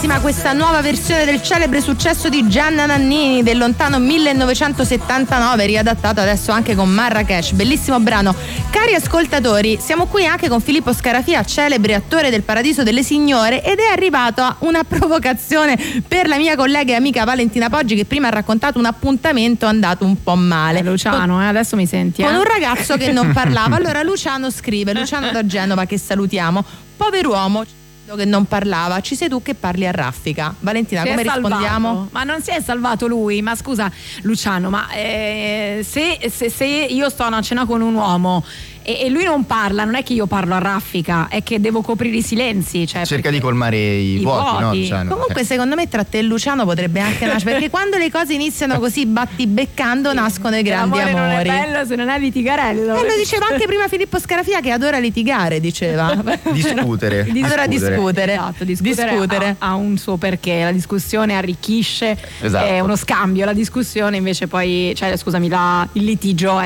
bellissima questa nuova versione del celebre successo di Gianna Nannini del lontano 1979, riadattato adesso anche con Marrakesh. Bellissimo brano. Cari ascoltatori, siamo qui anche con Filippo Scarafia, celebre attore del Paradiso delle Signore, ed è arrivato a una provocazione per la mia collega e amica Valentina Poggi, che prima ha raccontato un appuntamento andato un po' male. Luciano, adesso mi senti? Con un ragazzo che non parlava. Allora Luciano scrive, Luciano da Genova, che salutiamo: pover'uomo che non parlava, ci sei tu che parli a raffica. Valentina, come rispondiamo? Ma non si è salvato lui, ma scusa Luciano, ma se io sto a cena con un uomo e lui non parla, non è che io parlo a raffica, è che devo coprire i silenzi, cioè cerca di colmare i vuoti, no, Luciano? Comunque secondo me tra te e Luciano potrebbe anche nascere, perché quando le cose iniziano così battibeccando nascono i grandi amori. Non è bello se non è litigarello. E lo diceva anche prima Filippo Scarafia, che adora litigare, diceva. Discutere. Adora discutere. Esatto, discutere. Ha un suo perché, la discussione arricchisce, esatto. È uno scambio, la discussione invece poi, cioè scusami, il litigio